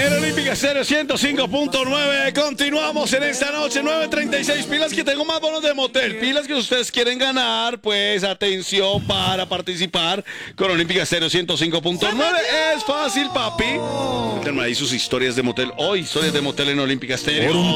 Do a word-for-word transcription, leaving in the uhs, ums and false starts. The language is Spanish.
En Olímpica Stereo ciento cinco punto nueve. Continuamos en esta noche, nueve treinta y seis. Pilas que tengo más bonos de motel. Pilas que ustedes quieren ganar. Pues atención para participar con Olímpica Stereo ciento cinco punto nueve. Es fácil, papi. Tengan ahí sus historias de motel. Hoy, historias de motel en Olímpica Stereo.